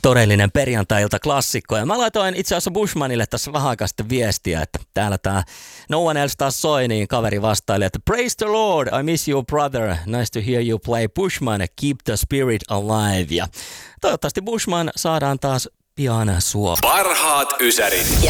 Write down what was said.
Todellinen perjantai-ilta klassikko. Ja mä laitoin itse asiassa Bushmanille tässä vähän aikaa sitten viestiä, että täällä tää No One Else taas soi, niin kaveri vastaili, että Praise the Lord, I miss you brother, nice to hear you play Bushman, keep the spirit alive. Ja toivottavasti Bushman saadaan taas pian suo. Parhaat ysärit. Ja